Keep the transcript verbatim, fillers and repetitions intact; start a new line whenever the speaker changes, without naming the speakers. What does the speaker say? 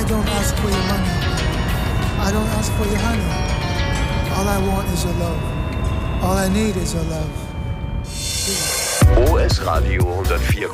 I don't ask for your money. I don't ask for your honey. All I want is your love. All I need is your love.
O S Radio hundertvier